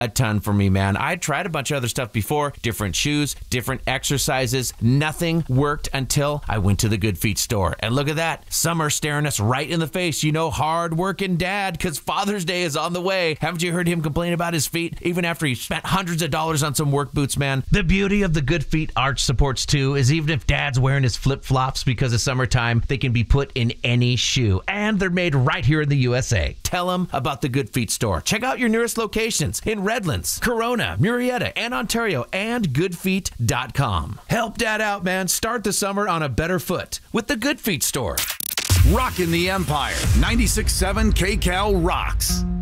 a ton for me, man. I tried a bunch of other stuff before, different shoes, different exercises. Nothing worked until I went to the Good Feet store. And look at that. Summer staring us right in the face. You know, hard-working dad, because Father's Day is on the way. Haven't you heard him complain about his feet, even after he spent hundreds of dollars on some work boots, man? The beauty of the Good Feet arch supports, too, is even if dad's wearing his flip-flops because of summertime, they can be put in any shoe. And they're made right here in the USA. Tell them about the Good Feet store. Check out your nearest locations in Redlands, Corona, Murrieta, and Ontario, and goodfeet.com. Help dad out, man. Start the summer on a better foot with the Good Feet store. Rockin' the Empire. 96.7 KCAL rocks.